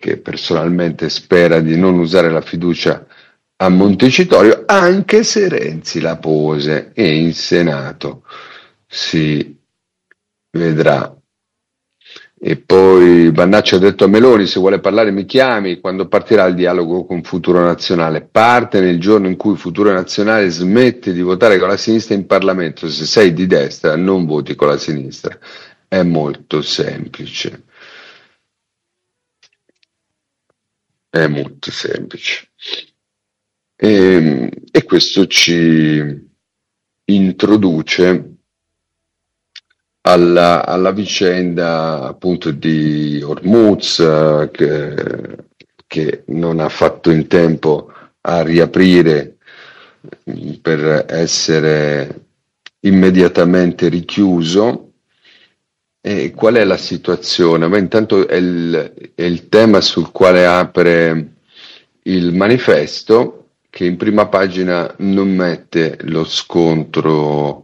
che personalmente spera di non usare la fiducia a Montecitorio, anche se Renzi la pose e in Senato si vedrà. E poi Vannacci ha detto a Meloni: se vuole parlare mi chiami quando partirà il dialogo con Futuro Nazionale. Parte nel giorno in cui Futuro Nazionale smette di votare con la sinistra in Parlamento. Se sei di destra non voti con la sinistra. È molto semplice. È molto semplice. E questo ci introduce alla vicenda appunto di Hormuz, che non ha fatto in tempo a riaprire per essere immediatamente richiuso. E qual è la situazione? Beh, intanto è il tema sul quale apre il manifesto, che in prima pagina non mette lo scontro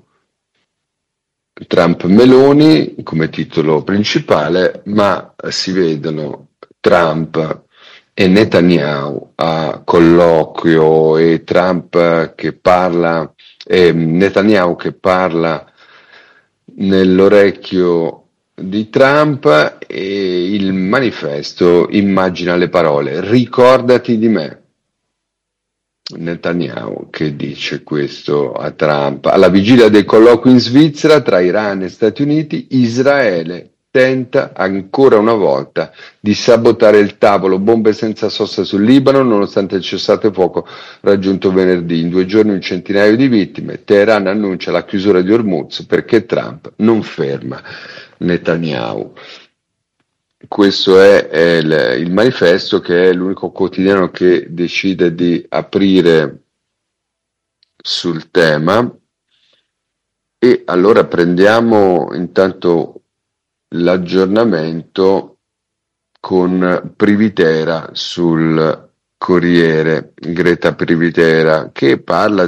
Trump-Meloni come titolo principale, ma si vedono Trump e Netanyahu a colloquio, e Trump che parla, e Netanyahu che parla nell'orecchio di Trump, e il manifesto immagina le parole: ricordati di me. Netanyahu che dice questo a Trump. Alla vigilia dei colloqui in Svizzera tra Iran e Stati Uniti, Israele tenta ancora una volta di sabotare il tavolo, bombe senza sosta sul Libano nonostante il cessate fuoco raggiunto venerdì. In 2 giorni un centinaio di vittime. Teheran annuncia la chiusura di Hormuz perché Trump non ferma Netanyahu. Questo è il manifesto, che è l'unico quotidiano che decide di aprire sul tema. E allora prendiamo intanto l'aggiornamento con Privitera sul Corriere, Greta Privitera, che parla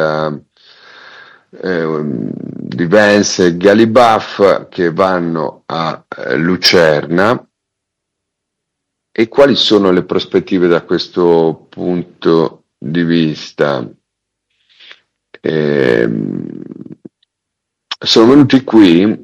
di Vance e Gallibaff che vanno a Lucerna. E quali sono le prospettive da questo punto di vista? Sono venuti qui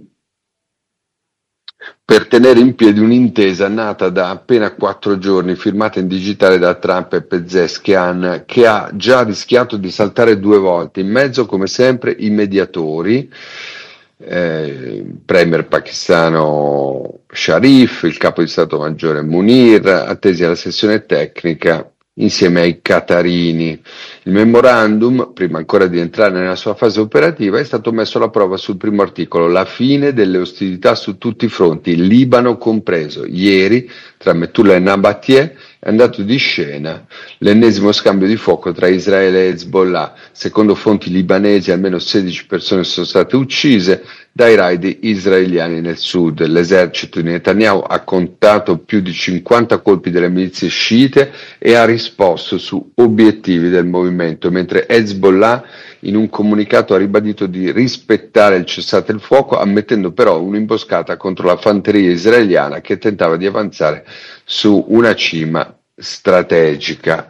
per tenere in piedi un'intesa nata da appena 4 giorni, firmata in digitale da Trump e Pezeshkian, che ha già rischiato di saltare 2 volte. In mezzo, come sempre, i mediatori, il premier pakistano Sharif, il capo di Stato Maggiore Munir, attesi alla sessione tecnica insieme ai qatarini. Il memorandum, prima ancora di entrare nella sua fase operativa, è stato messo alla prova sul primo articolo: la fine delle ostilità su tutti i fronti, il Libano compreso. Ieri, tra Metula e Nabatie, è andato di scena l'ennesimo scambio di fuoco tra Israele e Hezbollah. Secondo fonti libanesi, almeno 16 persone sono state uccise dai raid israeliani nel sud. L'esercito di Netanyahu ha contato più di 50 colpi delle milizie sciite e ha risposto su obiettivi del movimento, mentre Hezbollah in un comunicato ha ribadito di rispettare il cessate il fuoco, ammettendo però un'imboscata contro la fanteria israeliana che tentava di avanzare su una cima strategica.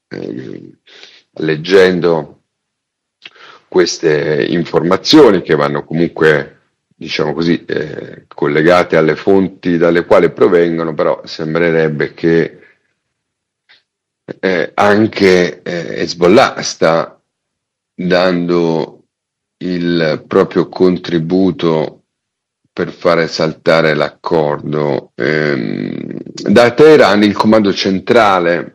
Leggendo queste informazioni, che vanno comunque, diciamo così, collegate alle fonti dalle quali provengono, però sembrerebbe che anche Hezbollah sta dando il proprio contributo per fare saltare l'accordo. Da Teheran il comando centrale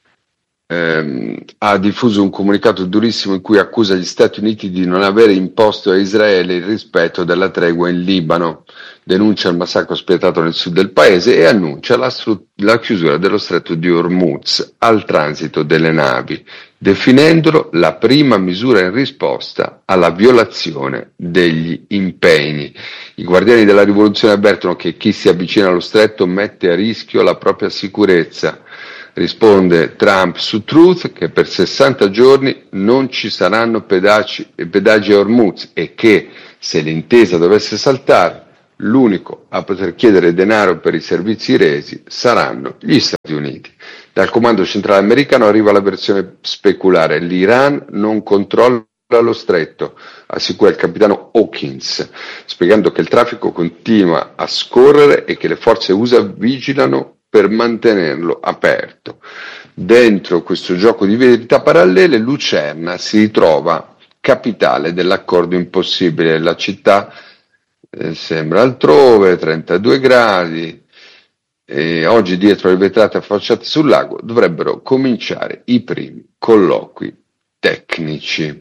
ha diffuso un comunicato durissimo in cui accusa gli Stati Uniti di non avere imposto a Israele il rispetto della tregua in Libano, denuncia il massacro spietato nel sud del paese e annuncia la chiusura dello stretto di Hormuz al transito delle navi, definendolo la prima misura in risposta alla violazione degli impegni. I guardiani della rivoluzione avvertono che chi si avvicina allo stretto mette a rischio la propria sicurezza. Risponde Trump su Truth che per 60 giorni non ci saranno pedaggi a Hormuz e che, se l'intesa dovesse saltare, L'unico a poter chiedere denaro per i servizi resi saranno gli Stati Uniti. Dal comando centrale americano arriva la versione speculare: l'Iran non controlla lo stretto, assicura il capitano Hawkins, spiegando che il traffico continua a scorrere e che le forze USA vigilano per mantenerlo aperto. Dentro questo gioco di verità parallele, Lucerna si ritrova capitale dell'accordo impossibile. La città sembra altrove, 32 gradi. E oggi, dietro le vetrate affacciate sul lago, dovrebbero cominciare i primi colloqui tecnici.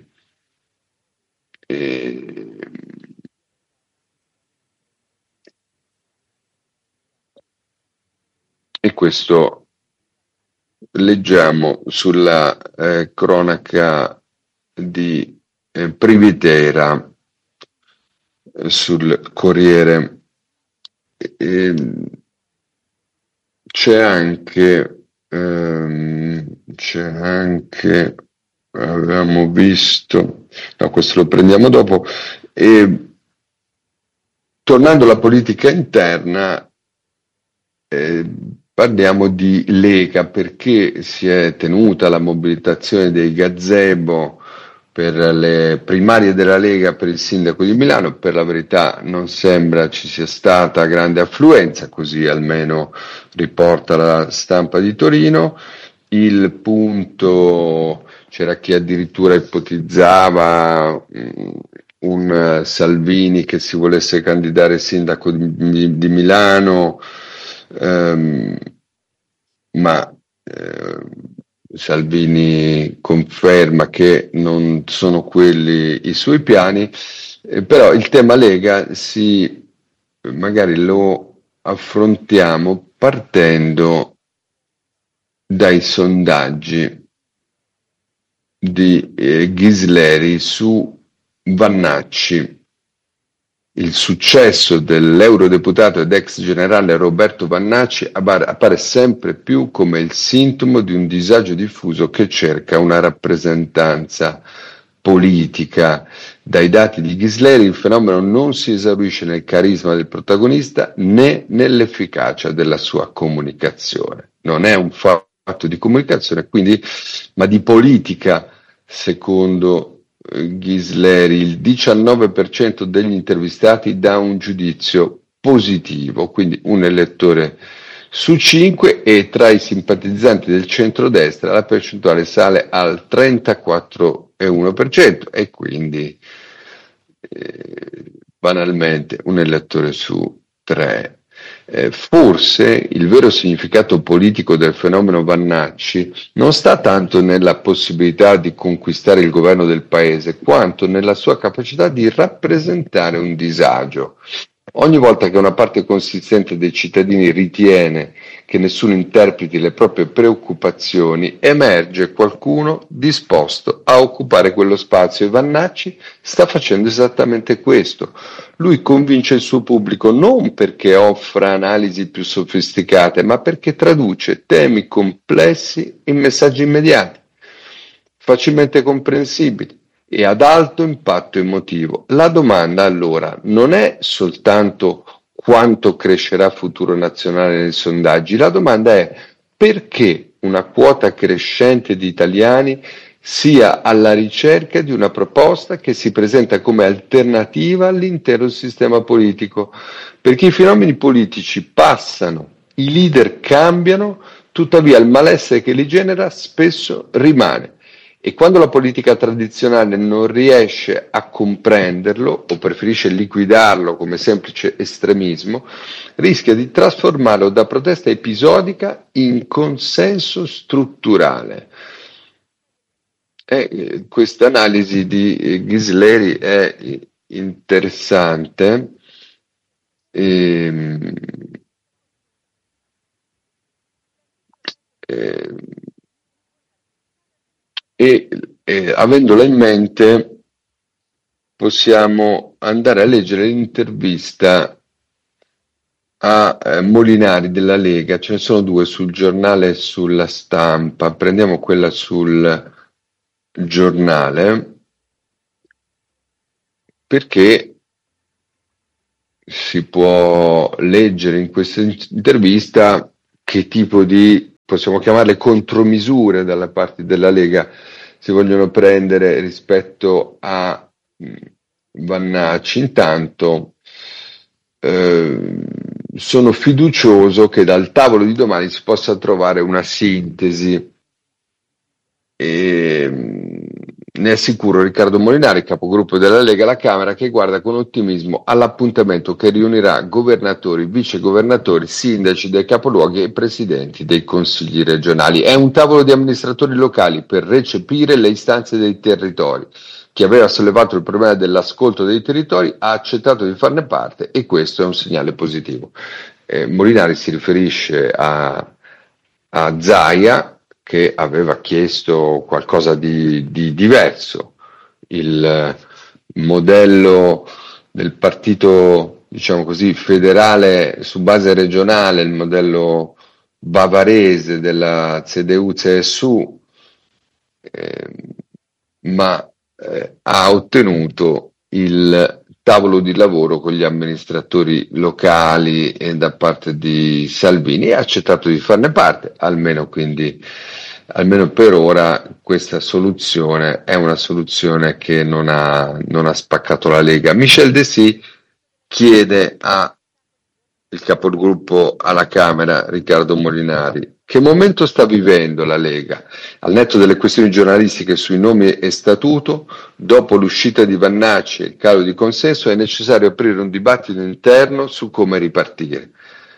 E, e questo leggiamo sulla cronaca di Privitera sul Corriere. E, c'è anche, avevamo visto, no, questo lo prendiamo dopo, e tornando alla politica interna, parliamo di Lega, perché si è tenuta la mobilitazione dei gazebo per le primarie della Lega per il sindaco di Milano. Per la verità non sembra ci sia stata grande affluenza, così almeno riporta la stampa di Torino. Il punto, c'era chi addirittura ipotizzava un Salvini che si volesse candidare sindaco di Milano, ma Salvini conferma che non sono quelli i suoi piani, però il tema Lega magari lo affrontiamo partendo dai sondaggi di Ghisleri su Vannacci. Il successo dell'eurodeputato ed ex generale Roberto Vannacci appare sempre più come il sintomo di un disagio diffuso che cerca una rappresentanza politica. Dai dati di Ghisleri il fenomeno non si esaurisce nel carisma del protagonista né nell'efficacia della sua comunicazione. Non è un fatto di comunicazione, quindi, ma di politica, secondo Ghisleri. Il 19% degli intervistati dà un giudizio positivo, quindi un elettore su 5, e tra i simpatizzanti del centrodestra la percentuale sale al 34,1% e quindi banalmente un elettore su 3. Forse il vero significato politico del fenomeno Vannacci non sta tanto nella possibilità di conquistare il governo del paese, quanto nella sua capacità di rappresentare un disagio. Ogni volta che una parte consistente dei cittadini ritiene che nessuno interpreti le proprie preoccupazioni, emerge qualcuno disposto a occupare quello spazio, e Vannacci sta facendo esattamente questo. Lui convince il suo pubblico non perché offra analisi più sofisticate, ma perché traduce temi complessi in messaggi immediati, facilmente comprensibili e ad alto impatto emotivo. La domanda allora non è soltanto quanto crescerà Futuro Nazionale nei sondaggi, la domanda è perché una quota crescente di italiani sia alla ricerca di una proposta che si presenta come alternativa all'intero sistema politico, perché i fenomeni politici passano, i leader cambiano, tuttavia il malessere che li genera spesso rimane. E quando la politica tradizionale non riesce a comprenderlo o preferisce liquidarlo come semplice estremismo, rischia di trasformarlo da protesta episodica in consenso strutturale. Questa analisi di Ghisleri è interessante. E, avendola in mente possiamo andare a leggere l'intervista a Molinari della Lega. Ce ne sono due sul Giornale e sulla Stampa. Prendiamo quella sul Giornale perché si può leggere in questa intervista che tipo di, possiamo chiamarle contromisure dalla parte della Lega si vogliono prendere rispetto a Vannacci. Intanto eh, sono fiducioso che dal tavolo di domani si possa trovare una sintesi. E, ne è sicuro Riccardo Molinari, capogruppo della Lega alla Camera, che guarda con ottimismo all'appuntamento che riunirà governatori, vicegovernatori, sindaci dei capoluoghi e presidenti dei consigli regionali. È un tavolo di amministratori locali per recepire le istanze dei territori. Chi aveva sollevato il problema dell'ascolto dei territori ha accettato di farne parte e questo è un segnale positivo. Molinari si riferisce a Zaia che aveva chiesto qualcosa di diverso, il modello del partito, diciamo così, federale su base regionale, il modello bavarese della CDU-CSU, eh, ma ha ottenuto il tavolo di lavoro con gli amministratori locali e da parte di Salvini e ha accettato di farne parte, almeno per ora questa soluzione è una soluzione che non ha spaccato la Lega. Michel Dessy chiede a il capogruppo alla Camera, Riccardo Molinari, che momento sta vivendo la Lega? Al netto delle questioni giornalistiche sui nomi e statuto, dopo l'uscita di Vannacci e il calo di consenso, è necessario aprire un dibattito interno su come ripartire.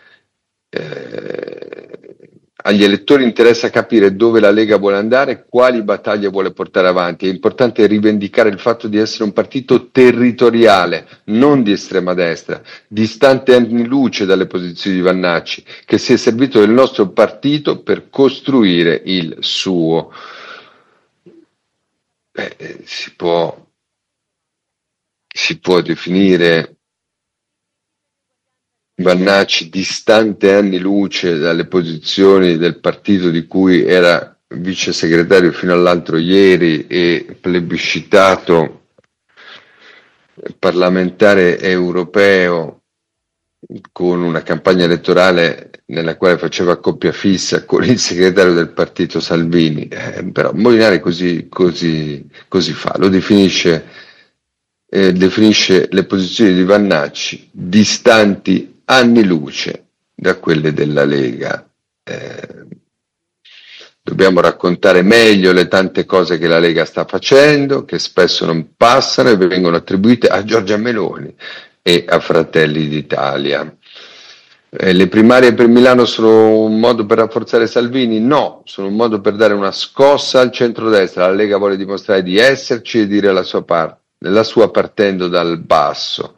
Agli elettori interessa capire dove la Lega vuole andare, quali battaglie vuole portare avanti. È importante rivendicare il fatto di essere un partito territoriale, non di estrema destra, distante anni luce dalle posizioni di Vannacci, che si è servito del nostro partito per costruire il suo. Si può definire Vannacci distante anni luce dalle posizioni del partito di cui era vice segretario fino all'altro ieri e plebiscitato parlamentare europeo con una campagna elettorale nella quale faceva coppia fissa con il segretario del partito Salvini, però Molinari così fa, lo definisce le posizioni di Vannacci distanti anni luce da quelle della Lega. Dobbiamo raccontare meglio le tante cose che la Lega sta facendo, che spesso non passano e vengono attribuite a Giorgia Meloni e a Fratelli d'Italia. Le primarie per Milano sono un modo per rafforzare Salvini? No, sono un modo per dare una scossa al centrodestra. La Lega vuole dimostrare di esserci e dire la sua parte, la sua partendo dal basso.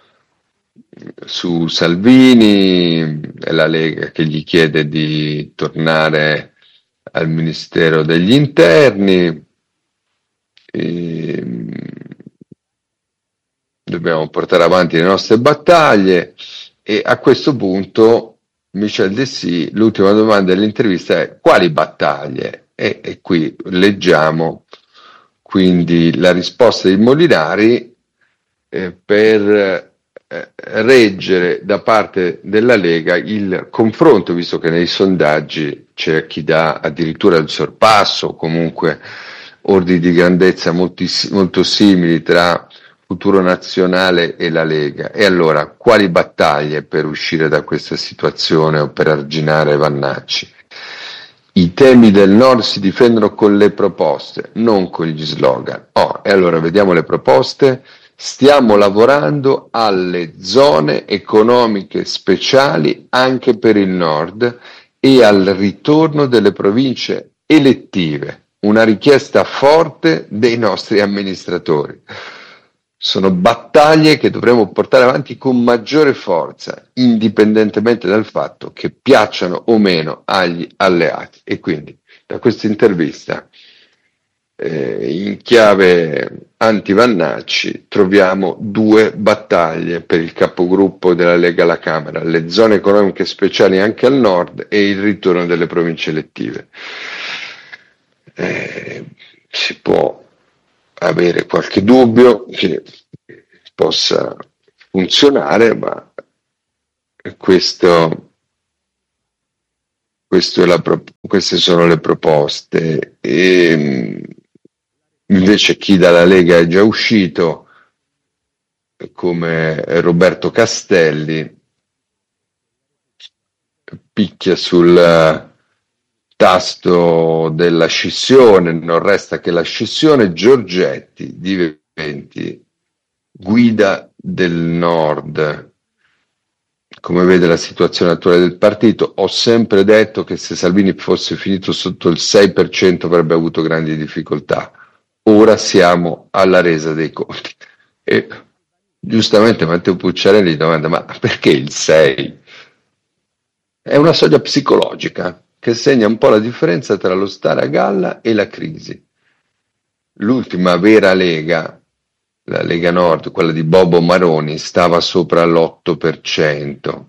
Su Salvini è la Lega che gli chiede di tornare al Ministero degli Interni. Dobbiamo portare avanti le nostre battaglie e a questo punto Michel Dessy, l'ultima domanda dell'intervista è quali battaglie? E qui leggiamo quindi la risposta di Molinari per reggere da parte della Lega il confronto, visto che nei sondaggi c'è chi dà addirittura il sorpasso, comunque ordini di grandezza molto simili tra Futuro Nazionale e la Lega. E allora, quali battaglie per uscire da questa situazione o per arginare Vannacci? I temi del Nord si difendono con le proposte, non con gli slogan. E allora vediamo le proposte. Stiamo lavorando alle zone economiche speciali anche per il Nord e al ritorno delle province elettive, una richiesta forte dei nostri amministratori. Sono battaglie che dovremo portare avanti con maggiore forza, indipendentemente dal fatto che piacciono o meno agli alleati. E quindi da questa intervista in chiave anti-Vannacci troviamo due battaglie per il capogruppo della Lega alla Camera, le zone economiche speciali anche al nord e il ritorno delle province elettive. Si può avere qualche dubbio che possa funzionare, ma questo, queste sono le proposte. E, invece chi dalla Lega è già uscito, come Roberto Castelli, picchia sul tasto della scissione, non resta che la scissione. Giorgetti diventi guida del Nord. Come vede la situazione attuale del partito? Ho sempre detto che se Salvini fosse finito sotto il 6% avrebbe avuto grandi difficoltà. Ora siamo alla resa dei conti. E giustamente Matteo Pucciarelli domanda: ma perché il 6? È una soglia psicologica che segna un po' la differenza tra lo stare a galla e la crisi. L'ultima vera Lega, la Lega Nord, quella di Bobo Maroni, stava sopra l'8%.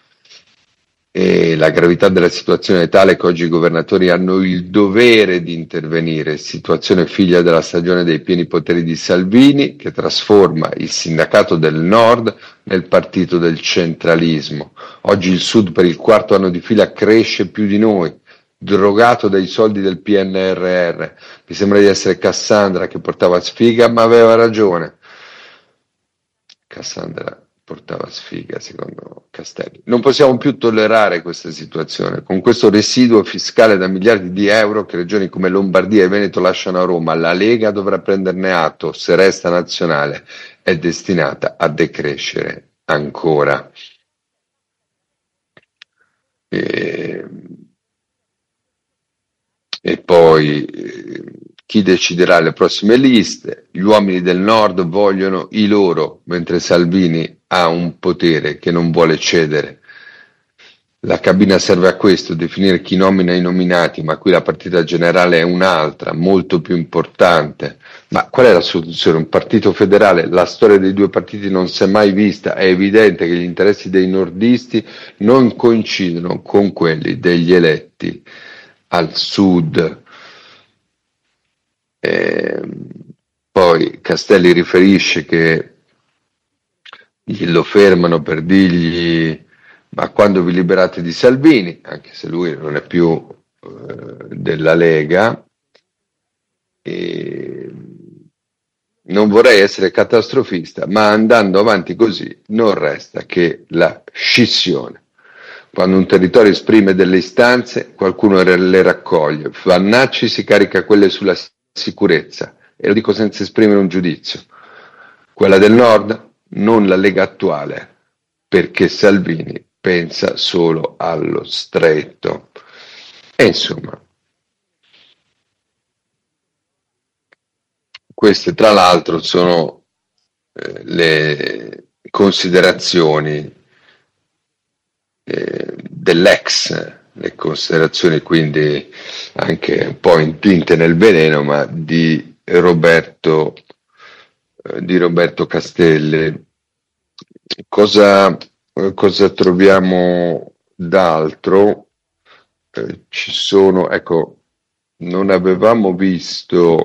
E la gravità della situazione è tale che oggi i governatori hanno il dovere di intervenire, situazione figlia della stagione dei pieni poteri di Salvini, che trasforma il sindacato del Nord nel partito del centralismo. Oggi il Sud per il quarto anno di fila cresce più di noi, drogato dai soldi del PNRR. Mi sembra di essere Cassandra che portava sfiga, ma aveva ragione. Cassandra portava sfiga, secondo Castelli. Non possiamo più tollerare questa situazione. Con questo residuo fiscale da miliardi di euro che regioni come Lombardia e Veneto lasciano a Roma, la Lega dovrà prenderne atto. Se resta nazionale, è destinata a decrescere ancora. E poi chi deciderà le prossime liste? Gli uomini del Nord vogliono i loro, mentre Salvini ha un potere che non vuole cedere. La cabina serve a questo, definire chi nomina i nominati, ma qui la partita generale è un'altra, molto più importante. Ma qual è la soluzione? Un partito federale? La storia dei due partiti non si è mai vista, è evidente che gli interessi dei nordisti non coincidono con quelli degli eletti al sud. Poi Castelli riferisce che lo fermano per dirgli: ma quando vi liberate di Salvini, anche se lui non è più della Lega. E non vorrei essere catastrofista, ma andando avanti così non resta che la scissione. Quando un territorio esprime delle istanze, qualcuno le raccoglie. Vannacci si carica quelle sulla sicurezza, e lo dico senza esprimere un giudizio. Quella del Nord, non la Lega attuale, perché Salvini pensa solo allo stretto. E insomma, queste tra l'altro sono le considerazioni dell'ex, le considerazioni quindi anche un po' intinte nel veleno, ma di Roberto Castelli. Cosa troviamo d'altro? Ci sono, ecco, non avevamo visto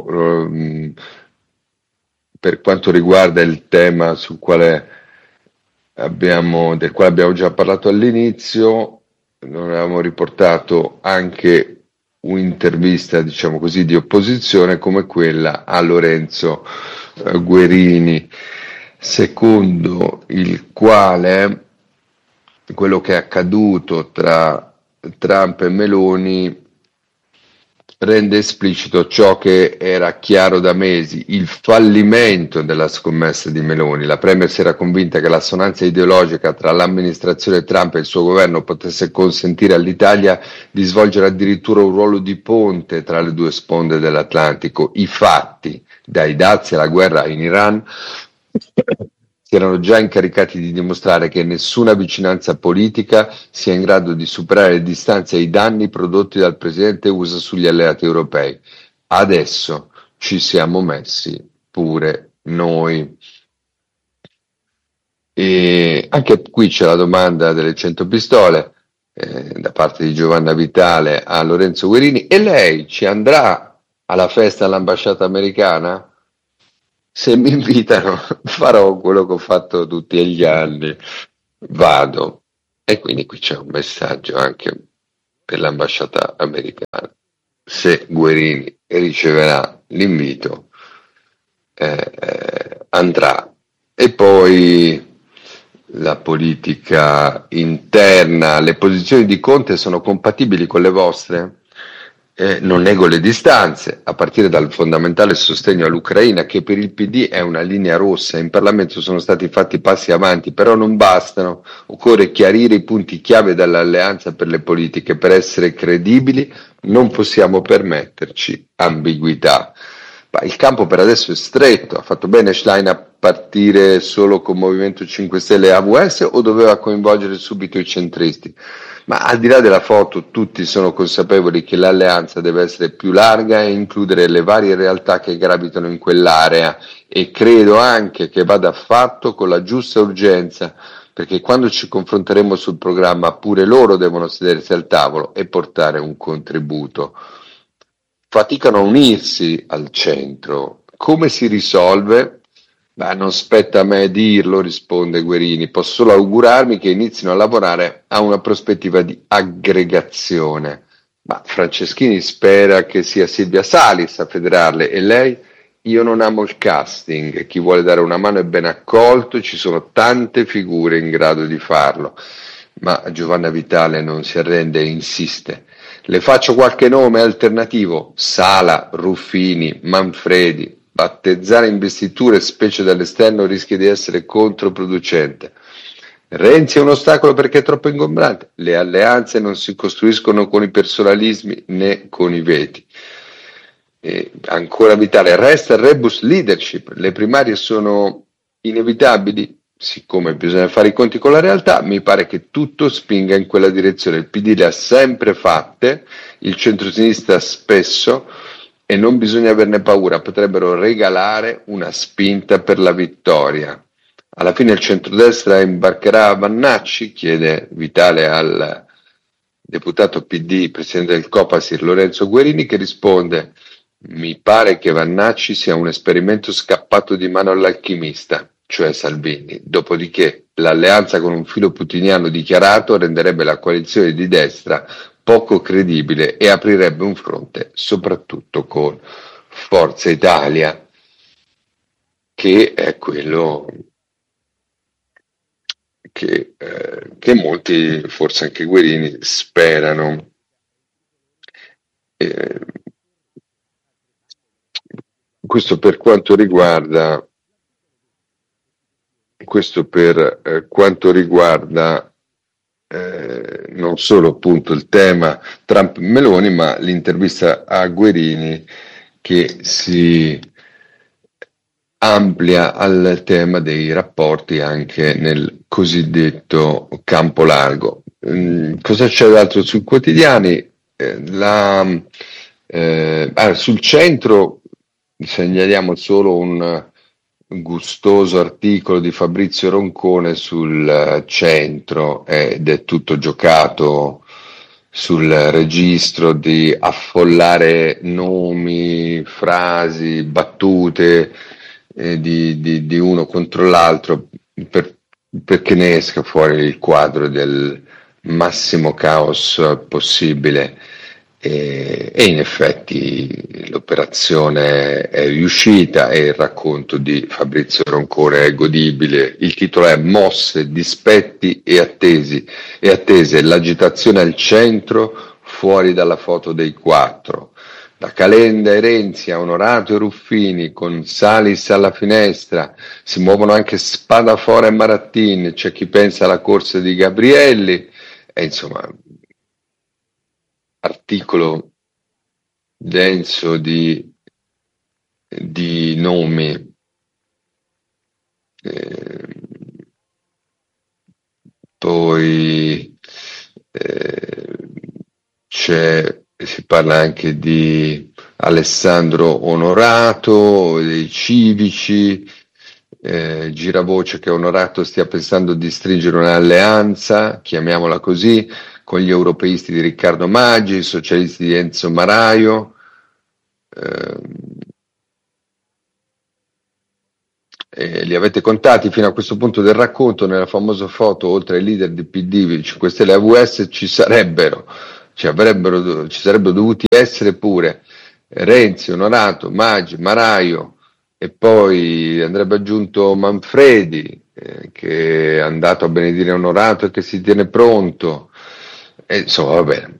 per quanto riguarda il tema del quale abbiamo già parlato all'inizio, non avevamo riportato anche un'intervista, diciamo così, di opposizione come quella a Lorenzo Guerini, secondo il quale quello che è accaduto tra Trump e Meloni rende esplicito ciò che era chiaro da mesi: il fallimento della scommessa di Meloni. La Premier si era convinta che l'assonanza ideologica tra l'amministrazione Trump e il suo governo potesse consentire all'Italia di svolgere addirittura un ruolo di ponte tra le due sponde dell'Atlantico. I fatti, dai dazi alla guerra in Iran, si erano già incaricati di dimostrare che nessuna vicinanza politica sia in grado di superare le distanze e i danni prodotti dal presidente USA sugli alleati europei. Adesso ci siamo messi pure noi. E anche qui c'è la domanda delle 100 pistole da parte di Giovanna Vitale a Lorenzo Guerini: e lei ci andrà alla festa all'ambasciata americana? Se mi invitano farò quello che ho fatto tutti gli anni, vado. E quindi qui c'è un messaggio anche per l'ambasciata americana. Se Guerini riceverà l'invito, andrà. E poi la politica interna, le posizioni di Conte sono compatibili con le vostre? Non nego le distanze, a partire dal fondamentale sostegno all'Ucraina, che per il PD è una linea rossa. In Parlamento sono stati fatti passi avanti, però non bastano. Occorre chiarire i punti chiave dall'alleanza per le politiche. Per essere credibili non possiamo permetterci ambiguità. Ma il campo per adesso è stretto. Ha fatto bene Schlein a partire solo con Movimento 5 Stelle e AVS o doveva coinvolgere subito i centristi? Ma al di là della foto, tutti sono consapevoli che l'alleanza deve essere più larga e includere le varie realtà che gravitano in quell'area, e credo anche che vada fatto con la giusta urgenza, perché quando ci confronteremo sul programma pure loro devono sedersi al tavolo e portare un contributo. Faticano a unirsi al centro. Come si risolve? Beh, non spetta a me dirlo, risponde Guerini, posso solo augurarmi che inizino a lavorare a una prospettiva di aggregazione. Ma Franceschini spera che sia Silvia Salis a federarle, e lei? Io non amo il casting, chi vuole dare una mano è ben accolto, ci sono tante figure in grado di farlo. Ma Giovanna Vitale non si arrende e insiste. Le faccio qualche nome alternativo: Sala, Ruffini, Manfredi. Battezzare investiture, specie dall'esterno, rischia di essere controproducente. Renzi è un ostacolo perché è troppo ingombrante. Le alleanze non si costruiscono con i personalismi né con i veti. E ancora Vitale, resta il rebus leadership. Le primarie sono inevitabili. Siccome bisogna fare i conti con la realtà, mi pare che tutto spinga in quella direzione. Il PD le ha sempre fatte, il centrosinistra spesso, e non bisogna averne paura, potrebbero regalare una spinta per la vittoria. Alla fine il centrodestra imbarcherà a Vannacci? Chiede Vitale al deputato PD, presidente del Copasir Lorenzo Guerini, che risponde: mi pare che Vannacci sia un esperimento scappato di mano all'alchimista, cioè Salvini. Dopodiché l'alleanza con un filo putiniano dichiarato renderebbe la coalizione di destra poco credibile e aprirebbe un fronte soprattutto con Forza Italia, che è quello che molti, forse anche Guerini, sperano. Eh, questo per quanto riguarda non solo appunto il tema Trump-Meloni, ma l'intervista a Guerini, che si amplia al tema dei rapporti anche nel cosiddetto campo largo. Cosa c'è d'altro sui quotidiani? Sul centro segnaliamo solo un gustoso articolo di Fabrizio Roncone sul centro, ed è tutto giocato sul registro di affollare nomi, frasi, battute di uno contro l'altro, perché ne esca fuori il quadro del massimo caos possibile. E in effetti l'operazione è riuscita e il racconto di Fabrizio Roncone è godibile. Il titolo è Mosse, dispetti e attese, l'agitazione al centro, fuori dalla foto dei quattro. Da Calenda e Renzi a Onorato e Ruffini, con Salis alla finestra, si muovono anche Spadafora e Marattin, c'è chi pensa alla corsa di Gabrielli, e insomma, articolo denso di nomi. Eh, Poi si parla anche di Alessandro Onorato, dei civici, giravoce che Onorato stia pensando di stringere un'alleanza, chiamiamola così, con gli europeisti di Riccardo Maggi, i socialisti di Enzo Maraio. Li avete contati fino a questo punto del racconto? Nella famosa foto, oltre ai leader di PD, 5 Stelle e AVS, ci sarebbero dovuti essere pure Renzi, Onorato, Maggi, Maraio, e poi andrebbe aggiunto Manfredi, che è andato a benedire Onorato e che si tiene pronto. E, insomma, va bene.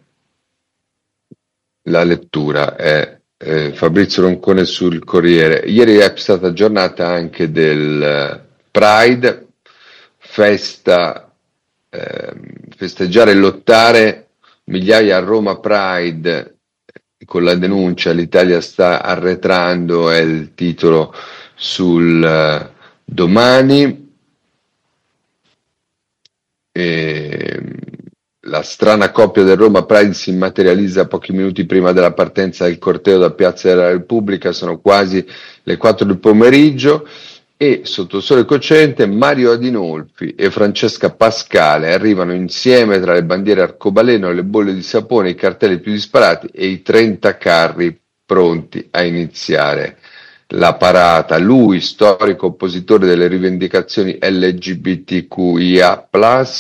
La lettura è Fabrizio Roncone sul Corriere. Ieri è stata giornata anche del Pride, festa, festeggiare e lottare, migliaia a Roma Pride, con la denuncia "l'Italia sta arretrando" è il titolo sul Domani. E la strana coppia del Roma Pride si materializza pochi minuti prima della partenza del corteo da Piazza della Repubblica, sono quasi le 4 del pomeriggio e sotto il sole cocente Mario Adinolfi e Francesca Pascale arrivano insieme tra le bandiere arcobaleno, le bolle di sapone, i cartelli più disparati e i 30 carri pronti a iniziare la parata. Lui, storico oppositore delle rivendicazioni LGBTQIA+,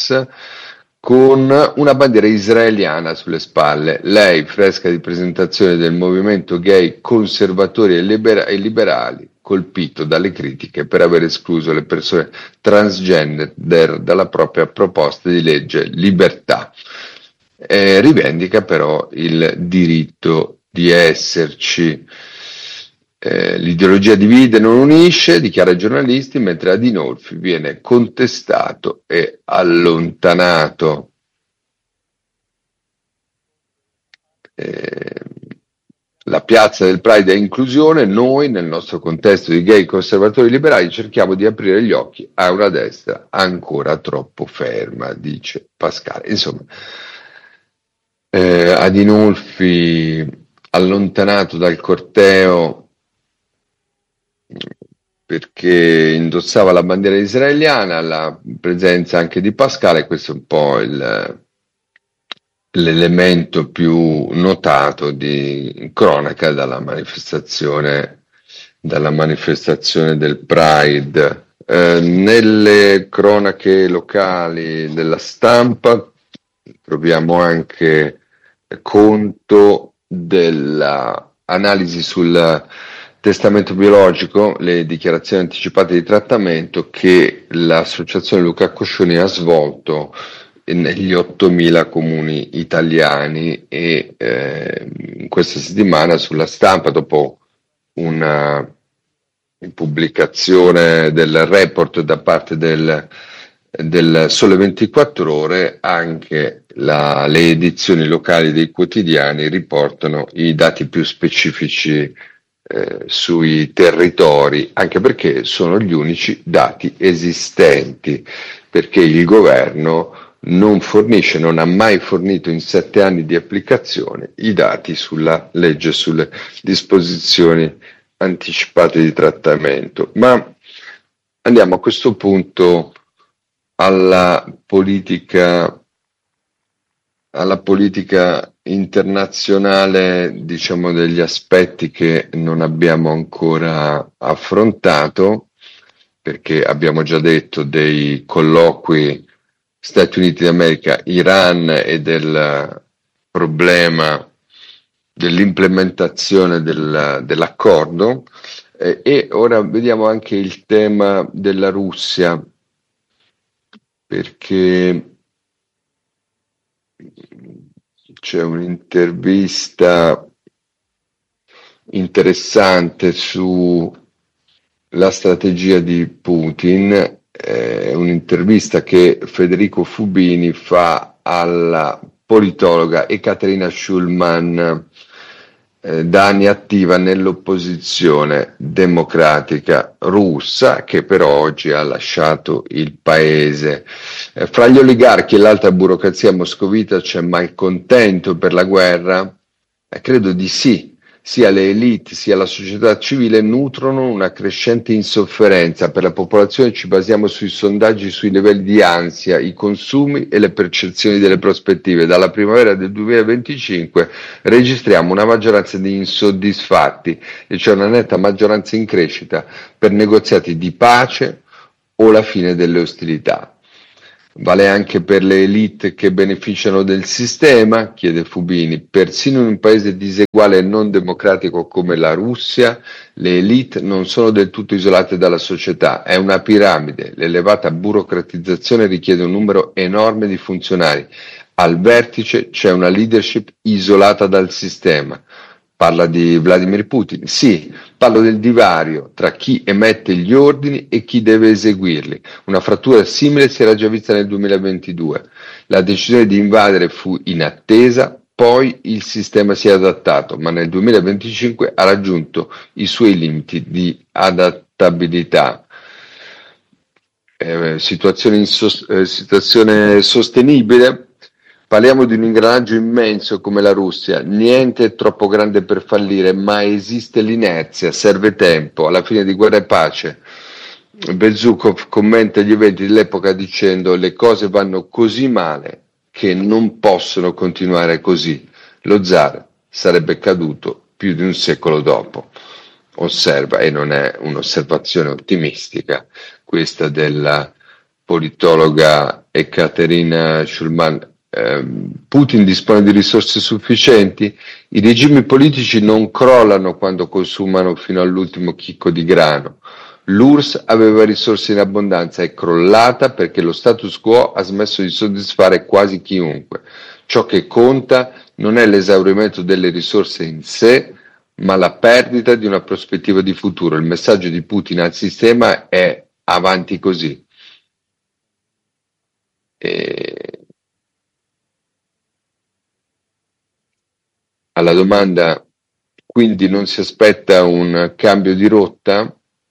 con una bandiera israeliana sulle spalle. Lei, fresca di presentazione del movimento gay conservatori e liberali, colpito dalle critiche per aver escluso le persone transgender dalla propria proposta di legge libertà. Rivendica però il diritto di esserci. L'ideologia divide, non unisce, dichiara ai giornalisti, mentre Adinolfi viene contestato e allontanato. La piazza del Pride è inclusione, noi nel nostro contesto di gay conservatori liberali cerchiamo di aprire gli occhi a una destra ancora troppo ferma, dice Pascale. Insomma, Adinolfi allontanato dal corteo perché indossava la bandiera israeliana, la presenza anche di Pascale, questo è un po' l'elemento più notato di cronaca dalla manifestazione del Pride. Nelle cronache locali della stampa troviamo anche conto dell'analisi sul testamento biologico, le dichiarazioni anticipate di trattamento che l'associazione Luca Coscioni ha svolto negli 8.000 comuni italiani e in questa settimana sulla stampa, dopo una pubblicazione del report da parte del Sole 24 Ore, anche le edizioni locali dei quotidiani riportano i dati più specifici sui territori, anche perché sono gli unici dati esistenti, perché il governo non ha mai fornito in 7 anni di applicazione i dati sulla legge sulle disposizioni anticipate di trattamento. Ma andiamo a questo punto alla politica internazionale, diciamo, degli aspetti che non abbiamo ancora affrontato, perché abbiamo già detto dei colloqui Stati Uniti d'America, Iran e del problema dell'implementazione dell'accordo, e ora vediamo anche il tema della Russia, perché c'è un'intervista interessante sulla strategia di Putin, un'intervista che Federico Fubini fa alla politologa Ekaterina Schulman, da anni attiva nell'opposizione democratica russa, che però oggi ha lasciato il paese. Fra gli oligarchi e l'alta burocrazia moscovita c'è malcontento per la guerra? Credo di sì. sia le elite sia la società civile nutrono una crescente insofferenza. Per la popolazione ci basiamo sui sondaggi sui livelli di ansia, i consumi e le percezioni delle prospettive. Dalla primavera del 2025 registriamo una maggioranza di insoddisfatti e c'è una netta maggioranza in crescita per negoziati di pace o la fine delle ostilità. Vale anche per le elite che beneficiano del sistema, chiede Fubini. Persino in un paese diseguale e non democratico come la Russia, le elite non sono del tutto isolate dalla società. È una piramide. L'elevata burocratizzazione richiede un numero enorme di funzionari. Al vertice c'è una leadership isolata dal sistema. Parla di Vladimir Putin. Sì, parlo del divario tra chi emette gli ordini e chi deve eseguirli. Una frattura simile si era già vista nel 2022. La decisione di invadere fu inattesa, poi il sistema si è adattato, ma nel 2025 ha raggiunto i suoi limiti di adattabilità. Situazione sostenibile. Parliamo di un ingranaggio immenso come la Russia, niente è troppo grande per fallire, ma esiste l'inerzia, serve tempo, alla fine di Guerra e Pace. Bezukov commenta gli eventi dell'epoca dicendo: le cose vanno così male che non possono continuare così. Lo zar sarebbe caduto più di un secolo dopo. Osserva, e non è un'osservazione ottimistica, questa della politologa Ekaterina Schulman. Putin dispone di risorse sufficienti? I regimi politici non crollano quando consumano fino all'ultimo chicco di grano. L'URSS aveva risorse in abbondanza, è crollata perché lo status quo ha smesso di soddisfare quasi chiunque. Ciò che conta non è l'esaurimento delle risorse in sé, ma la perdita di una prospettiva di futuro. Il messaggio di Putin al sistema è: avanti così. Alla domanda, quindi non si aspetta un cambio di rotta?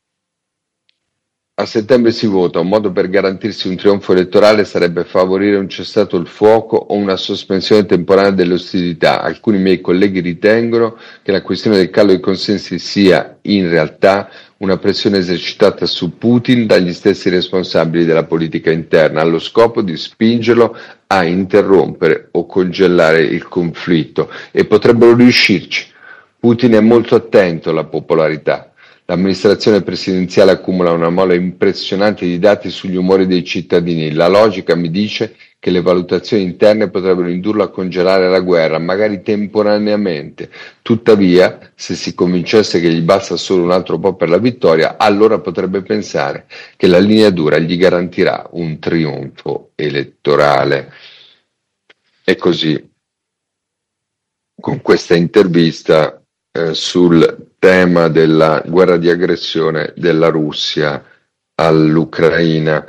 A settembre si vota, un modo per garantirsi un trionfo elettorale sarebbe favorire un cessato il fuoco o una sospensione temporanea delle ostilità. Alcuni miei colleghi ritengono che la questione del calo dei consensi sia, in realtà, una pressione esercitata su Putin dagli stessi responsabili della politica interna, allo scopo di spingerlo a interrompere o congelare il conflitto, e potrebbero riuscirci. Putin è molto attento alla popolarità. L'amministrazione presidenziale accumula una mole impressionante di dati sugli umori dei cittadini. La logica mi dice che le valutazioni interne potrebbero indurlo a congelare la guerra, magari temporaneamente. Tuttavia, se si convincesse che gli basta solo un altro po' per la vittoria, allora potrebbe pensare che la linea dura gli garantirà un trionfo elettorale. E così, con questa intervista sul tema della guerra di aggressione della Russia all'Ucraina.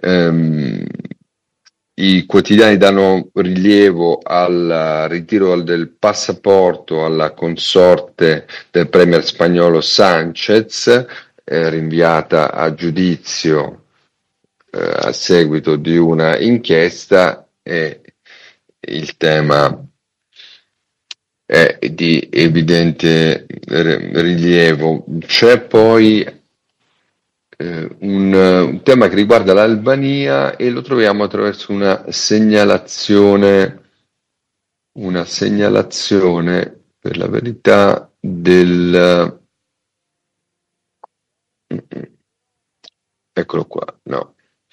I quotidiani danno rilievo al ritiro del passaporto alla consorte del premier spagnolo Sánchez, rinviata a giudizio a seguito di una inchiesta, e il tema è di evidente rilievo. C'è poi un tema che riguarda l'Albania, e lo troviamo attraverso una segnalazione per la verità eccolo qua, no,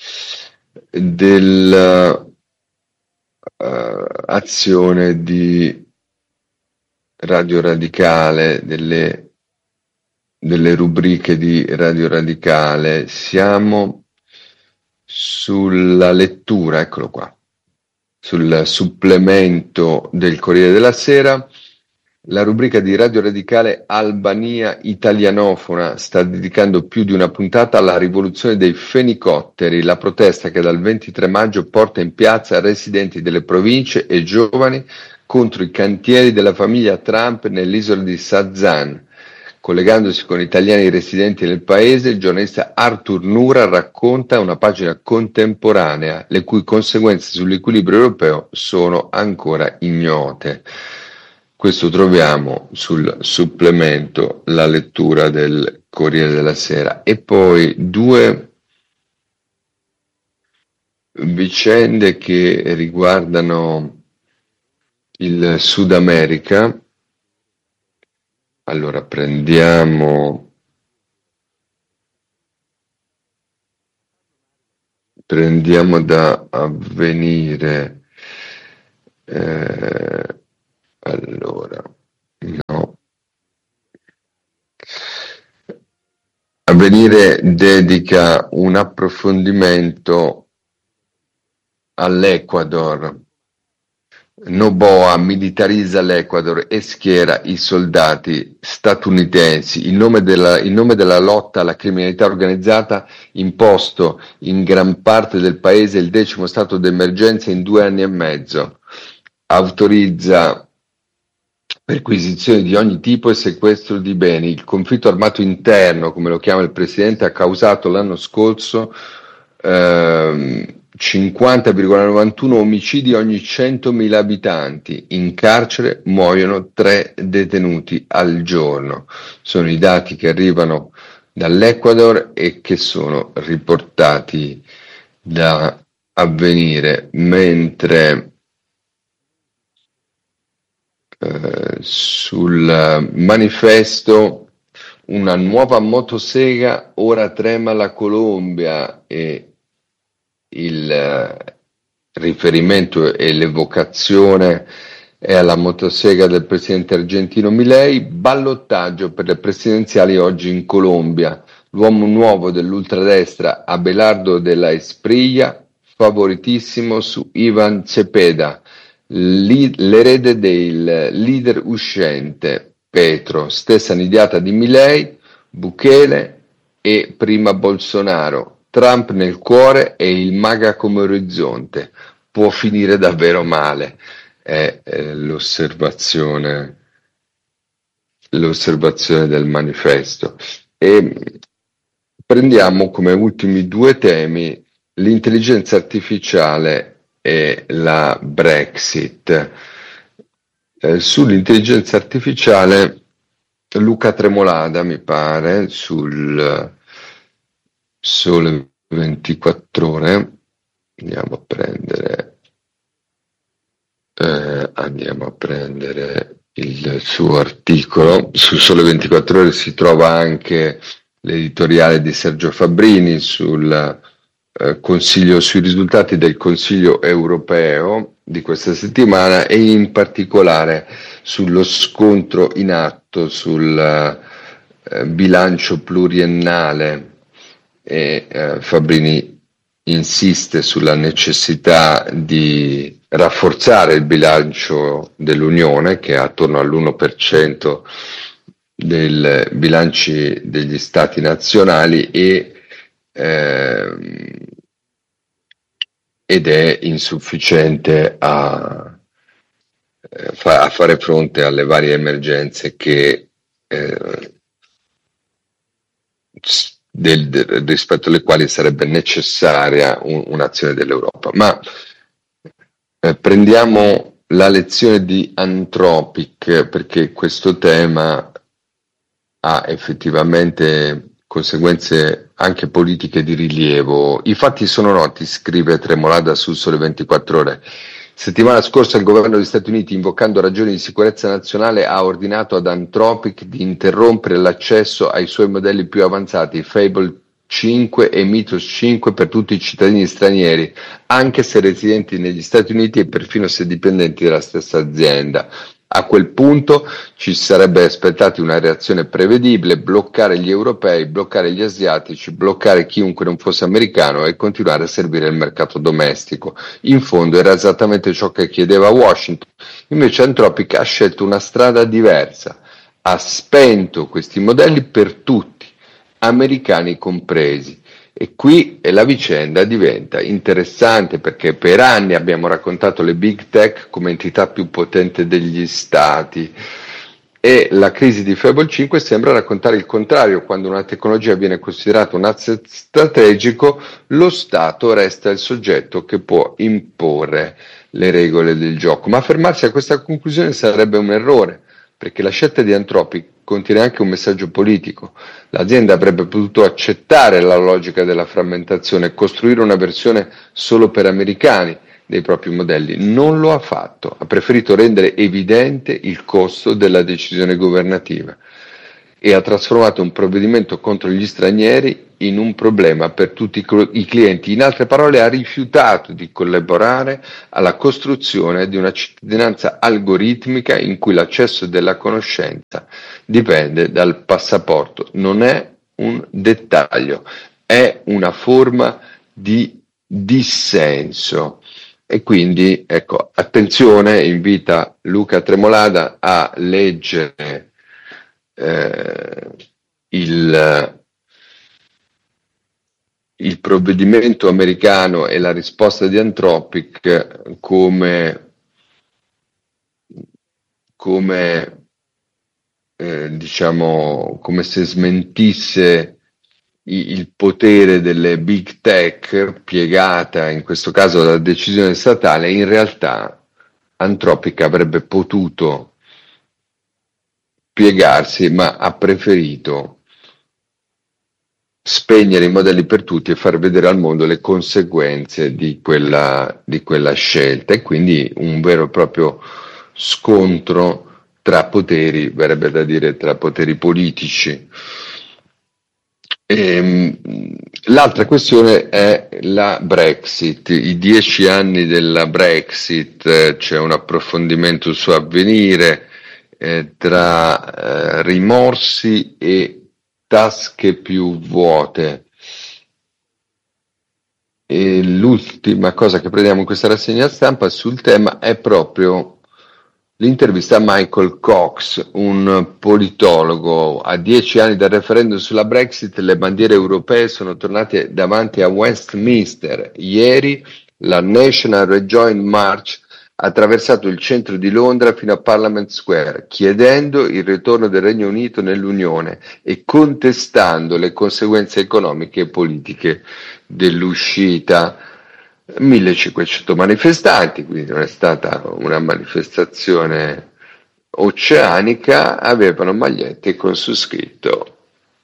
azione di Radio Radicale, delle rubriche di Radio Radicale. Siamo sulla lettura, eccolo qua, sul supplemento del Corriere della Sera. La rubrica di Radio Radicale Albania italianofona sta dedicando più di una puntata alla rivoluzione dei fenicotteri, la protesta che dal 23 maggio porta in piazza residenti delle province e giovani contro i cantieri della famiglia Trump nell'isola di Sazan. Collegandosi con italiani residenti nel paese, il giornalista Artur Nura racconta una pagina contemporanea, le cui conseguenze sull'equilibrio europeo sono ancora ignote. Questo troviamo sul supplemento La lettura del Corriere della Sera. E poi due vicende che riguardano il Sud America. Allora prendiamo da Avvenire. Allora, no. Avvenire dedica un approfondimento all'Ecuador. Noboa militarizza l'Ecuador e schiera i soldati statunitensi in nome della lotta alla criminalità organizzata, imposto in gran parte del paese il 10° stato d'emergenza in 2 anni e mezzo. Autorizza perquisizioni di ogni tipo e sequestro di beni. Il conflitto armato interno, come lo chiama il presidente, ha causato l'anno scorso 50,91 omicidi ogni 100.000 abitanti. In carcere muoiono 3 detenuti al giorno. Sono i dati che arrivano dall'Ecuador e che sono riportati da Avvenire, mentre sul Manifesto una nuova motosega, ora trema la Colombia, e il riferimento e l'evocazione è alla motosega del presidente argentino Milei. Ballottaggio per le presidenziali oggi in Colombia. L'uomo nuovo dell'ultradestra Abelardo de la Espriella, favoritissimo su Iván Cepeda, l'erede del leader uscente Petro, stessa nidiata di Milei, Bukele e prima Bolsonaro. Trump nel cuore e il MAGA come orizzonte. Può finire davvero male, è l'osservazione del Manifesto. E prendiamo come ultimi 2 temi l'intelligenza artificiale e la Brexit. Sull'intelligenza artificiale Luca Tremolada, mi pare, sul Sole 24 Ore, andiamo a prendere il suo articolo. Su Sole 24 Ore si trova anche l'editoriale di Sergio Fabbrini sul sui risultati del Consiglio europeo di questa settimana e in particolare sullo scontro in atto sul bilancio pluriennale. E Fabbrini insiste sulla necessità di rafforzare il bilancio dell'Unione, che è attorno all'1% dei bilanci degli stati nazionali, ed è insufficiente a fare fronte alle varie emergenze che rispetto alle quali sarebbe necessaria un'azione dell'Europa. Ma prendiamo la lezione di Anthropic, perché questo tema ha effettivamente conseguenze anche politiche di rilievo. I fatti sono noti, scrive Tremolada sul Sole 24 Ore. Settimana scorsa il governo degli Stati Uniti, invocando ragioni di sicurezza nazionale, ha ordinato ad Anthropic di interrompere l'accesso ai suoi modelli più avanzati, Fable 5 e Mythos 5, per tutti i cittadini stranieri, anche se residenti negli Stati Uniti e perfino se dipendenti della stessa azienda. A quel punto ci sarebbe aspettati una reazione prevedibile: bloccare gli europei, bloccare gli asiatici, bloccare chiunque non fosse americano e continuare a servire il mercato domestico. In fondo era esattamente ciò che chiedeva Washington. Invece Anthropic ha scelto una strada diversa. Ha spento questi modelli per tutti, americani compresi. E qui la vicenda diventa interessante, perché per anni abbiamo raccontato le big tech come entità più potente degli stati, e la crisi di Fable 5 sembra raccontare il contrario. Quando una tecnologia viene considerata un asset strategico, lo Stato resta il soggetto che può imporre le regole del gioco. Ma fermarsi a questa conclusione sarebbe un errore, perché la scelta di Anthropic contiene anche un messaggio politico. L'azienda avrebbe potuto accettare la logica della frammentazione e costruire una versione solo per americani dei propri modelli. Non lo ha fatto, ha preferito rendere evidente il costo della decisione governativa e ha trasformato un provvedimento contro gli stranieri in un problema per tutti i clienti. In altre parole, ha rifiutato di collaborare alla costruzione di una cittadinanza algoritmica in cui l'accesso della conoscenza dipende dal passaporto. Non è un dettaglio, è una forma di dissenso. E quindi, ecco, attenzione, invita Luca Tremolada a leggere il provvedimento americano e la risposta di Anthropic come diciamo, come se smentisse il potere delle big tech piegata in questo caso dalla decisione statale. In realtà Anthropic avrebbe potuto piegarsi, ma ha preferito spegnere i modelli per tutti e far vedere al mondo le conseguenze di quella scelta, e quindi un vero e proprio scontro tra poteri, verrebbe da dire tra poteri politici. L'altra questione è la Brexit, i 10 anni della Brexit. C'è un approfondimento su Avvenire tra rimorsi e tasche più vuote. E l'ultima cosa che prendiamo in questa rassegna stampa sul tema è proprio l'intervista a Michael Cox, un politologo. A 10 anni dal referendum sulla Brexit, le bandiere europee sono tornate davanti a Westminster. Ieri la National Rejoin March ha attraversato il centro di Londra fino a Parliament Square, chiedendo il ritorno del Regno Unito nell'Unione e contestando le conseguenze economiche e politiche dell'uscita. 1500 manifestanti, quindi non è stata una manifestazione oceanica, avevano magliette con su scritto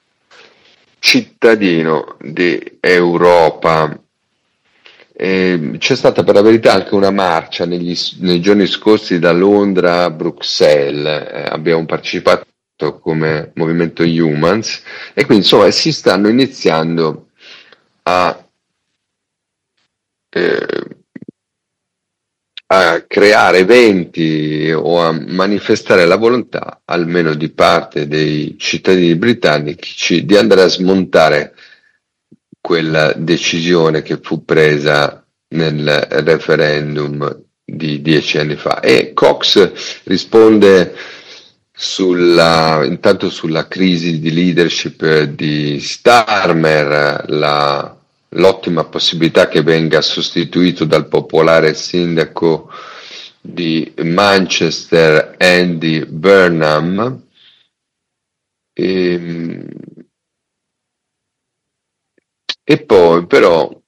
cittadino di Europa. C'è stata per la verità anche una marcia nei giorni scorsi da Londra a Bruxelles. Abbiamo partecipato come Movimento Humans, e quindi insomma si stanno iniziando a creare eventi o a manifestare la volontà, almeno di parte dei cittadini britannici, di andare a smontare quella decisione che fu presa nel referendum di 10 anni fa. E Cox risponde intanto sulla crisi di leadership di Starmer, l'ottima possibilità che venga sostituito dal popolare sindaco di Manchester Andy Burnham. E poi però,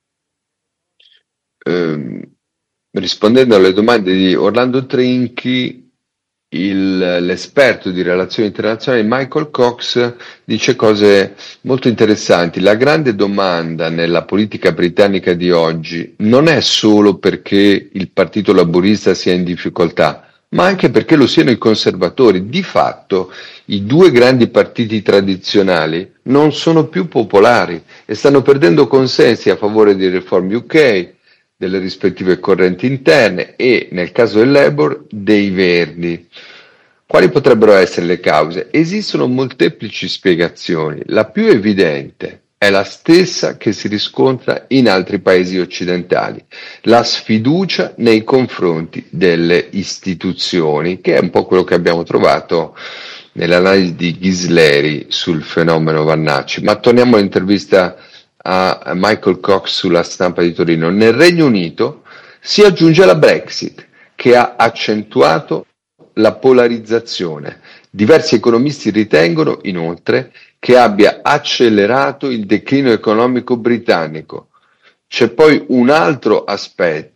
rispondendo alle domande di Orlando Trinchi, l'esperto di relazioni internazionali Michael Cox dice cose molto interessanti. La grande domanda nella politica britannica di oggi non è solo perché il partito laburista sia in difficoltà, ma anche perché lo siano i conservatori. Di fatto i due grandi partiti tradizionali non sono più popolari e stanno perdendo consensi a favore di Reform UK, delle rispettive correnti interne e, nel caso del Labour, dei Verdi. Quali potrebbero essere le cause? Esistono molteplici spiegazioni. La più evidente è la stessa che si riscontra in altri paesi occidentali: la sfiducia nei confronti delle istituzioni, che è un po' quello che abbiamo trovato nell'analisi di Ghisleri sul fenomeno Vannacci. Ma torniamo all'intervista a Michael Cox sulla Stampa di Torino. Nel Regno Unito si aggiunge la Brexit, che ha accentuato la polarizzazione. Diversi economisti ritengono inoltre che abbia accelerato il declino economico britannico. C'è poi un altro aspetto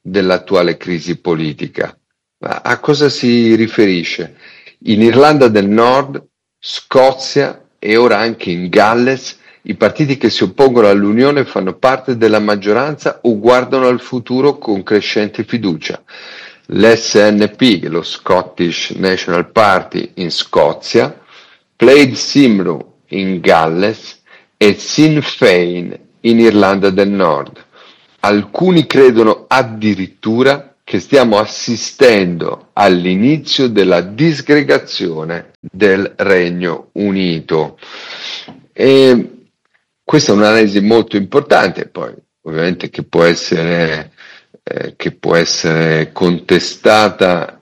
dell'attuale crisi politica. Ma a cosa si riferisce? In Irlanda del Nord, Scozia e ora anche in Galles, i partiti che si oppongono all'Unione fanno parte della maggioranza o guardano al futuro con crescente fiducia. L'SNP, lo Scottish National Party in Scozia, Plaid Cymru in Galles e Sinn Féin in Irlanda del Nord. Alcuni credono addirittura che stiamo assistendo all'inizio della disgregazione del Regno Unito. E questa è un'analisi molto importante, poi ovviamente che può essere contestata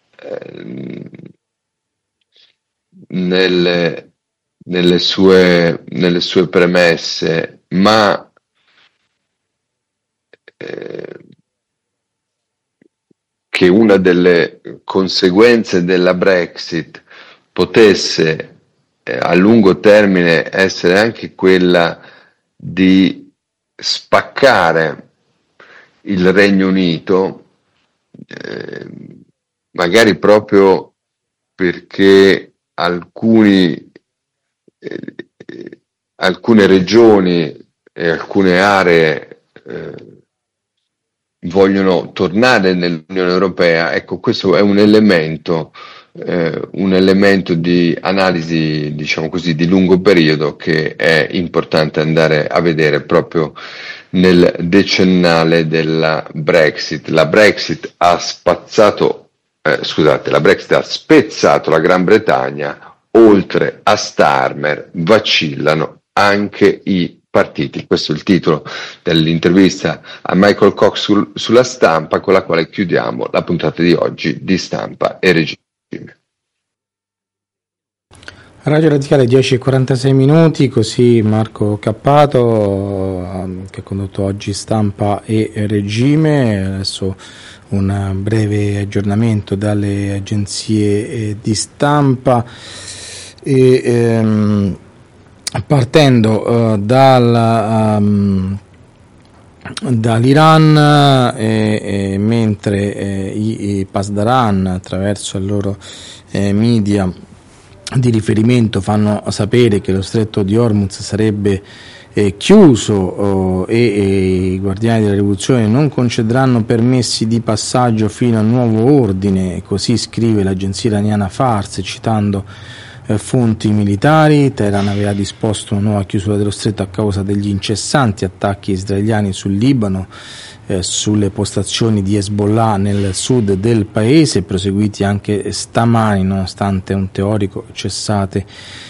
nelle sue premesse, ma che una delle conseguenze della Brexit potesse a lungo termine essere anche quella di spaccare il Regno Unito, magari proprio perché alcune regioni e alcune aree vogliono tornare nell'Unione Europea. Ecco, questo è un elemento di analisi, diciamo così, di lungo periodo che è importante andare a vedere proprio nel decennale della Brexit. La Brexit ha spezzato la Gran Bretagna, oltre a Starmer vacillano anche i partiti. Questo è il titolo dell'intervista a Michael Cox sulla Stampa, con la quale chiudiamo la puntata di oggi di Stampa e Regime. Radio Radicale 10:46, così Marco Cappato che ha condotto oggi Stampa e Regime. Adesso un breve aggiornamento dalle agenzie di stampa e partendo dall'Iran, mentre i Pasdaran attraverso il loro media di riferimento fanno sapere che lo stretto di Hormuz sarebbe chiuso e i guardiani della rivoluzione non concederanno permessi di passaggio fino a nuovo ordine, così scrive l'agenzia iraniana Fars citando fonti militari. Teheran aveva disposto una nuova chiusura dello stretto a causa degli incessanti attacchi israeliani sul Libano, sulle postazioni di Hezbollah nel sud del paese, proseguiti anche stamani nonostante un teorico cessate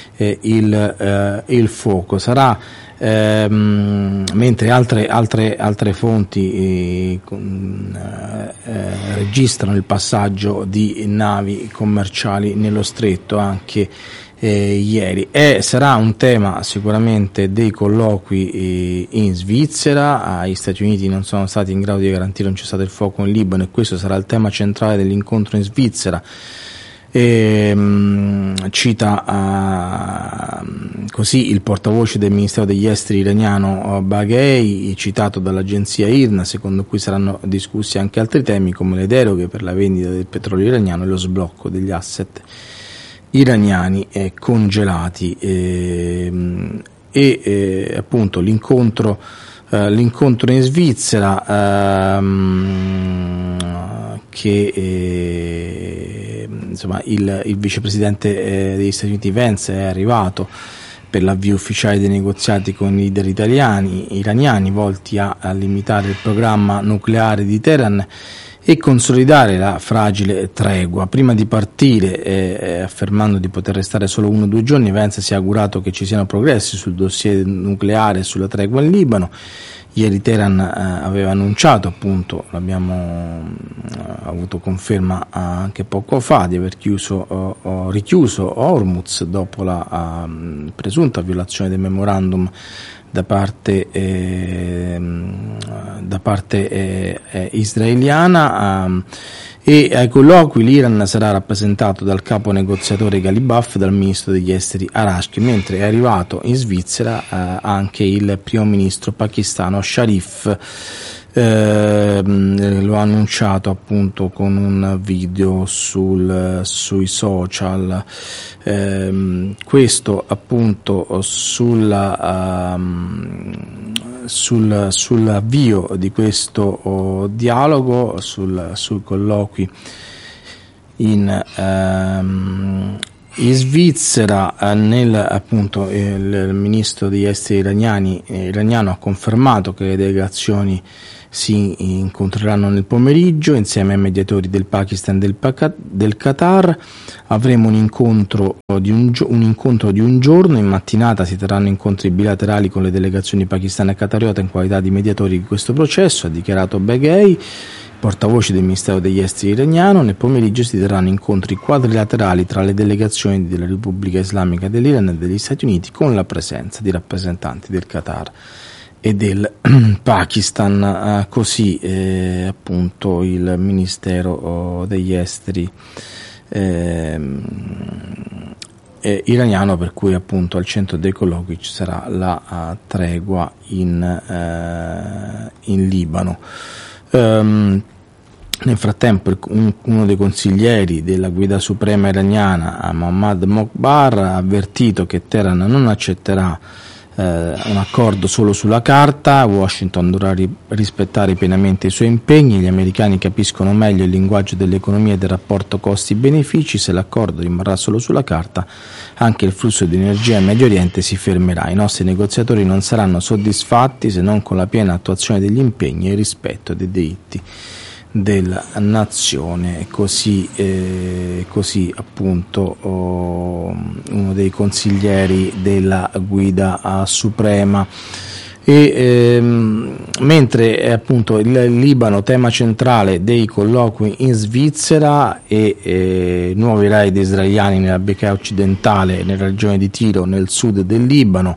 il fuoco. Sarà mentre altre fonti registrano il passaggio di navi commerciali nello stretto anche ieri. Sarà un tema sicuramente dei colloqui in Svizzera. Gli Stati Uniti non sono stati in grado di garantire un cessate il fuoco in Libano e questo sarà il tema centrale dell'incontro in Svizzera. Cita così il portavoce del Ministero degli Esteri iraniano Baghei, citato dall'agenzia IRNA, secondo cui saranno discussi anche altri temi come le deroghe per la vendita del petrolio iraniano e lo sblocco degli asset iraniani congelati appunto l'incontro in Svizzera che insomma il vicepresidente degli Stati Uniti Vance è arrivato per l'avvio ufficiale dei negoziati con i leader iraniani volti a limitare il programma nucleare di Teheran e consolidare la fragile tregua. Prima di partire, affermando di poter restare solo 1 o 2 giorni, Vance si è augurato che ci siano progressi sul dossier nucleare e sulla tregua in Libano. Ieri Teheran aveva annunciato, appunto, l'abbiamo avuto conferma anche poco fa, di aver richiuso Hormuz dopo la presunta violazione del memorandum da parte israeliana, e ai colloqui l'Iran sarà rappresentato dal capo negoziatore Ghalibaf e dal ministro degli esteri Arashki, mentre è arrivato in Svizzera anche il primo ministro pakistano Sharif. lo ha annunciato appunto con un video sui social. Questo appunto sull'avvio di questo dialogo, sui colloqui in Svizzera. Appunto il ministro degli esteri iraniano ha confermato che le delegazioni si incontreranno nel pomeriggio insieme ai mediatori del Pakistan e del Qatar. Avremo un incontro di un giorno. In mattinata si terranno incontri bilaterali con le delegazioni pakistana e qatariota in qualità di mediatori di questo processo, ha dichiarato Baghei, portavoce del Ministero degli Esteri iraniano. Nel pomeriggio si terranno incontri quadrilaterali tra le delegazioni della Repubblica Islamica dell'Iran e degli Stati Uniti, con la presenza di rappresentanti del Qatar e del Pakistan. Così appunto il Ministero degli Esteri iraniano, per cui appunto al centro dei colloqui ci sarà la tregua in Libano. Nel frattempo uno dei consiglieri della guida suprema iraniana, Mohammad Mokhbar, ha avvertito che Teheran non accetterà un accordo solo sulla carta. Washington dovrà rispettare pienamente i suoi impegni. Gli americani capiscono meglio il linguaggio dell'economia e del rapporto costi-benefici. Se l'accordo rimarrà solo sulla carta, anche il flusso di energia in Medio Oriente si fermerà. I nostri negoziatori non saranno soddisfatti se non con la piena attuazione degli impegni e il rispetto dei diritti della nazione. Così appunto uno dei consiglieri della guida suprema. Mentre appunto il Libano, tema centrale dei colloqui in Svizzera, e nuovi raid israeliani nella Bekaa occidentale, nella regione di Tiro, nel sud del Libano,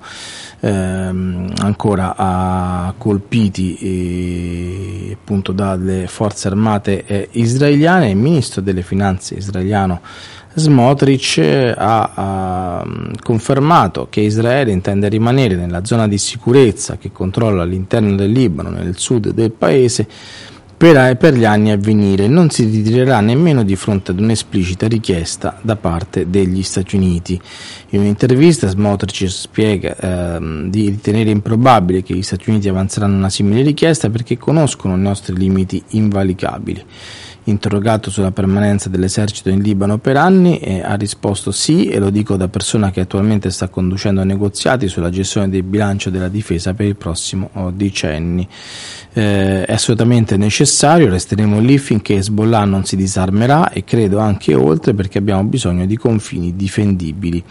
ancora colpiti appunto dalle forze armate israeliane. Il ministro delle finanze israeliano Smotrich ha confermato che Israele intende rimanere nella zona di sicurezza che controlla all'interno del Libano, nel sud del paese, per gli anni a venire. Non si ritirerà nemmeno di fronte ad un'esplicita richiesta da parte degli Stati Uniti. In un'intervista Smotrich spiega di ritenere improbabile che gli Stati Uniti avanzeranno una simile richiesta perché conoscono i nostri limiti invalicabili. Interrogato sulla permanenza dell'esercito in Libano per anni, ha risposto sì, e lo dico da persona che attualmente sta conducendo negoziati sulla gestione del bilancio della difesa per il prossimo decenni. È assolutamente necessario, resteremo lì finché Hezbollah non si disarmerà e credo anche oltre, perché abbiamo bisogno di confini difendibili.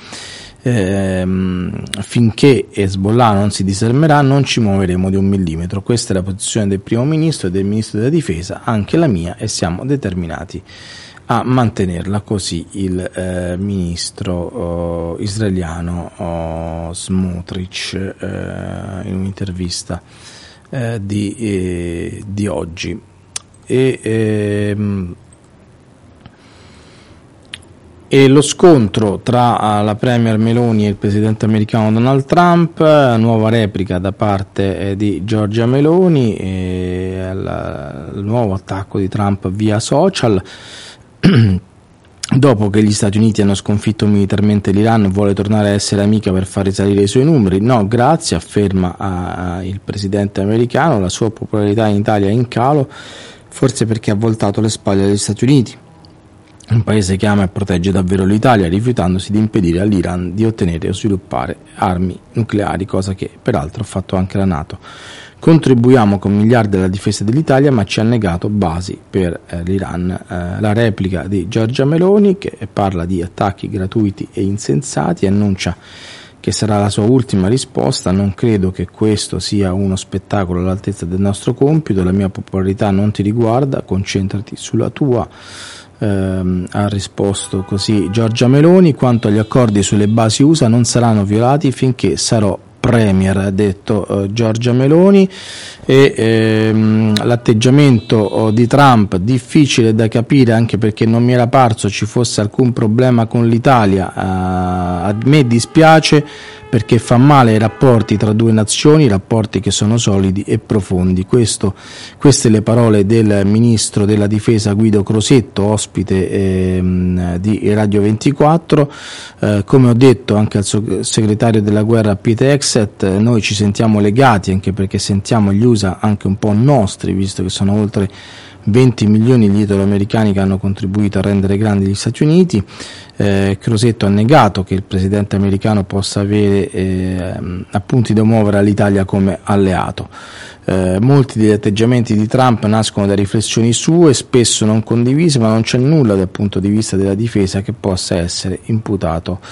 Finché Hezbollah non si disarmerà non ci muoveremo di un millimetro. Questa è la posizione del primo ministro e del ministro della difesa, anche la mia, e siamo determinati a mantenerla. Così il ministro israeliano Smotrich in un'intervista di oggi. E lo scontro tra la premier Meloni e il presidente americano Donald Trump, nuova replica da parte di Giorgia Meloni, il nuovo attacco di Trump via social. Dopo che gli Stati Uniti hanno sconfitto militarmente l'Iran, vuole tornare a essere amica per far risalire i suoi numeri? No, grazie, afferma il presidente americano. La sua popolarità in Italia è in calo, forse perché ha voltato le spalle agli Stati Uniti, un paese che ama e protegge davvero l'Italia, rifiutandosi di impedire all'Iran di ottenere o sviluppare armi nucleari, cosa che peraltro ha fatto anche la NATO. Contribuiamo con miliardi alla difesa dell'Italia, ma ci ha negato basi per l'Iran. La replica di Giorgia Meloni, che parla di attacchi gratuiti e insensati, annuncia che sarà la sua ultima risposta. Non credo che questo sia uno spettacolo all'altezza del nostro compito. La mia popolarità non ti riguarda, concentrati sulla tua. Ha risposto così Giorgia Meloni. Quanto agli accordi sulle basi USA, non saranno violati finché sarò premier, ha detto Giorgia Meloni. L'atteggiamento di Trump difficile da capire, anche perché non mi era parso ci fosse alcun problema con l'Italia. A me dispiace, perché fa male ai rapporti tra due nazioni, rapporti che sono solidi e profondi. Queste le parole del ministro della difesa Guido Crosetto, ospite di Radio 24. Come ho detto anche al segretario della guerra Pete Hegseth, noi ci sentiamo legati, anche perché sentiamo gli USA anche un po' nostri, visto che sono oltre 20 milioni gli italo-americani che hanno contribuito a rendere grandi gli Stati Uniti. Crosetto ha negato che il presidente americano possa avere appunti da muovere all'Italia come alleato. Molti degli atteggiamenti di Trump nascono da riflessioni sue, spesso non condivise, ma non c'è nulla dal punto di vista della difesa che possa essere imputato